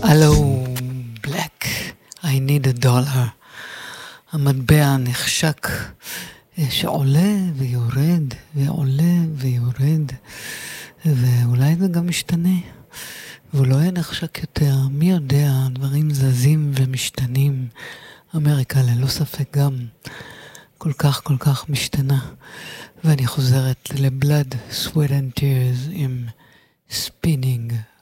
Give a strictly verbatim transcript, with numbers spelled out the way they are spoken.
הלו, black, I need a dollar. המטבע נחשק שעולה ויורד ועולה ויורד, ואולי זה גם משתנה, והוא לא יהיה נחשק יותר. מי יודע, דברים זזים ומשתנים. אמריקה ללא ספק גם כל כך כל כך משתנה. ואני חוזרת לבלד, sweat and tears עם spinning